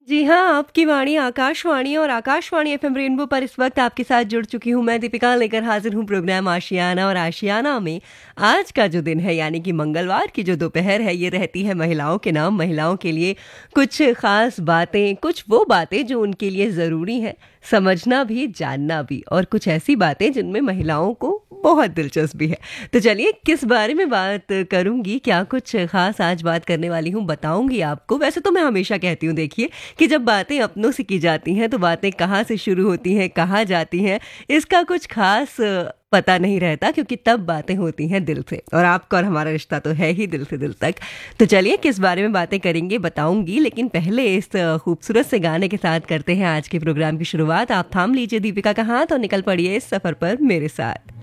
जी हाँ, आपकी वाणी आकाशवाणी और आकाशवाणी एफएम रेनबो पर इस वक्त आपके साथ जुड़ चुकी हूँ मैं दीपिका, लेकर हाजिर हूँ प्रोग्राम आशियाना। और आशियाना में आज का जो दिन है यानी कि मंगलवार की जो दोपहर है, ये रहती है महिलाओं के नाम। महिलाओं के लिए कुछ खास बातें, कुछ वो बातें जो उनके लिए ज़रूरी हैं समझना भी, जानना भी, और कुछ ऐसी बातें जिनमें महिलाओं को बहुत दिलचस्पी है। तो चलिए, किस बारे में बात करूंगी, क्या कुछ खास आज बात करने वाली हूँ, बताऊंगी आपको। वैसे तो मैं हमेशा कहती हूँ, देखिए, कि जब बातें अपनों से की जाती हैं तो बातें कहाँ से शुरू होती हैं, कहाँ जाती हैं, इसका कुछ खास पता नहीं रहता, क्योंकि तब बातें होती हैं दिल से, और आपका और हमारा रिश्ता तो है ही दिल से दिल तक। तो चलिए, किस बारे में बातें करेंगे बताऊंगी, लेकिन पहले इस खूबसूरत से गाने के साथ करते हैं आज के प्रोग्राम की शुरुआत। आप थाम लीजिए दीपिका का हाथ और निकल पड़िए इस सफर पर मेरे साथ।